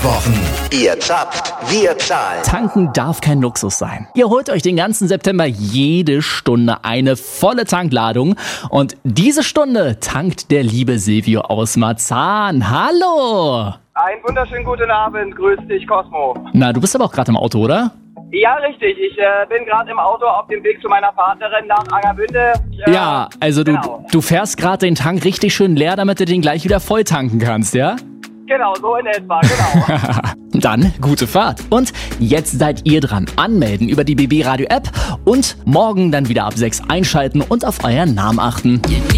Versprochen. Ihr zapft, wir zahlen. Tanken darf kein Luxus sein. Ihr holt euch den ganzen September jede Stunde eine volle Tankladung. Und diese Stunde tankt der liebe Silvio aus Marzahn. Hallo! Einen wunderschönen guten Abend. Grüß dich, Cosmo. Na, du bist aber auch gerade im Auto, oder? Ja, richtig. Ich bin gerade im Auto auf dem Weg zu meiner Partnerin nach Angermünde. Ja, also genau. du fährst gerade den Tank richtig schön leer, damit du den gleich wieder voll tanken kannst, ja? Genau, so in etwa, genau. Dann gute Fahrt. Und jetzt seid ihr dran. Anmelden über die BB Radio App und morgen dann wieder ab 6 einschalten und auf euren Namen achten.